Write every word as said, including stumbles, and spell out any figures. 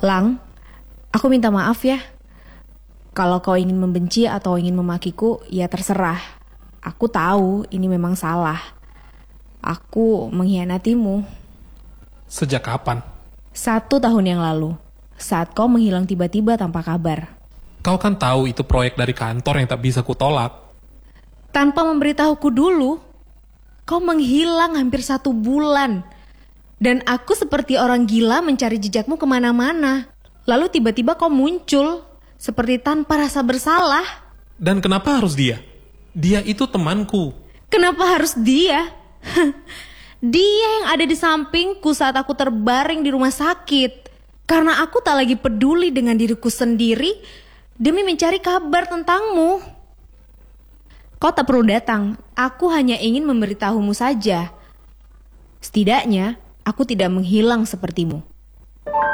Lang, aku minta maaf ya. Kalau kau ingin membenci atau ingin memakiku, ya terserah. Aku tahu ini memang salah. Aku mengkhianatimu. Sejak kapan? Satu tahun yang lalu, saat kau menghilang tiba-tiba tanpa kabar. Kau kan tahu itu proyek dari kantor yang tak bisa kutolak. Tanpa memberitahuku dulu, kau menghilang hampir satu bulan. Dan aku seperti orang gila mencari jejakmu kemana-mana. Lalu tiba-tiba kau muncul, seperti tanpa rasa bersalah. Dan kenapa harus dia? Dia itu temanku. Kenapa harus dia? Dia yang ada di sampingku saat aku terbaring di rumah sakit. Karena aku tak lagi peduli dengan diriku sendiri demi mencari kabar tentangmu. Kau tak perlu datang, aku hanya ingin memberitahumu saja. Setidaknya, aku tidak menghilang sepertimu.